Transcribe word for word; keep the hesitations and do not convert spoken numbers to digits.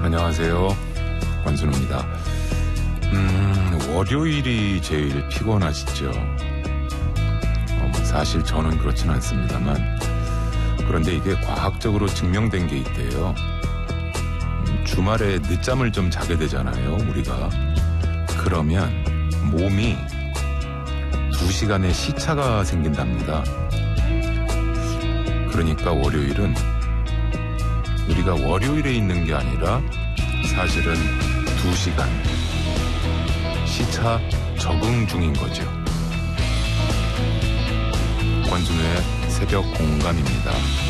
안녕하세요. 권순우입니다. 음, 월요일이 제일 피곤하시죠? 어, 사실 저는 그렇진 않습니다만, 그런데 이게 과학적으로 증명된 게 있대요. 음, 주말에 늦잠을 좀 자게 되잖아요, 우리가. 그러면 몸이 두 시간의 시차가 생긴답니다. 그러니까 월요일은 우리가 월요일에 있는 게 아니라 사실은 두 시간 시차 적응 중인 거죠. 권순우의 새벽 공감입니다.